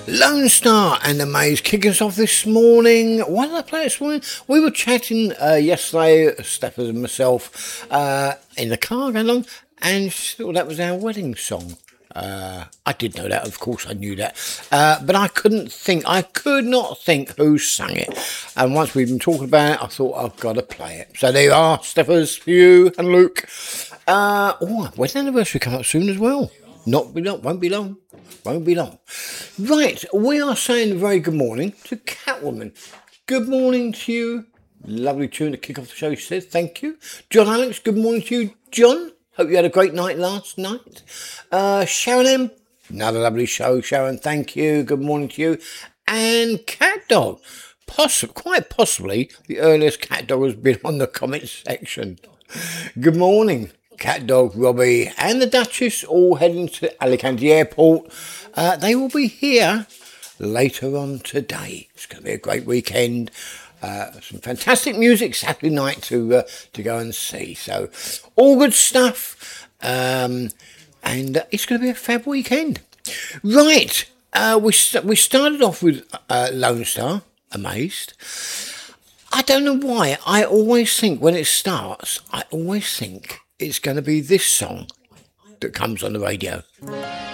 Lone Star and the Maze kicking us off this morning. Why did I play this morning? We were chatting yesterday, Stephanie and myself, in the car going along, and she thought that was our wedding song. I did know that, of course I knew that, but I could not think who sang it. And once we've been talking about it, I thought I've got to play it. So there you are, Stephanie, you and Luke. Wedding anniversary coming up soon as well. Won't be long. Right, we are saying a very good morning to Catwoman. Good morning to you. Lovely tune to kick off the show, she said. Thank you. John Alex, good morning to you. John, hope you had a great night last night. Sharon M, another lovely show. Sharon, thank you. Good morning to you. And Cat Dog, quite possibly the earliest Cat Dog has been on the comment section. Good morning. Cat Dog, Robbie and the Duchess all heading to Alicante Airport. They will be here later on today. It's going to be a great weekend. Some fantastic music Saturday night to go and see. So all good stuff. And it's going to be a fab weekend. Right. We started off with Lone Star, Amazed. I don't know why. I always think when it starts, it's going to be this song that comes on the radio.